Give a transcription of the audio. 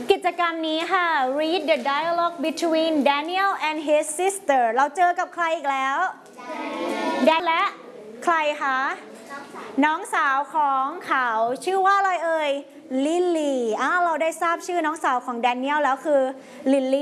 กิจกรรมนี้ค่ะ read the dialogue between Daniel and his sister เราเจอกับใครอีกแล้วแดนและใครคะน้องสาวของเขาชื่อว่าอะไรเอ่ยลิลลี่เราได้ทราบชื่อน้องสาวของแดเนียลแล้วคือลิลลี่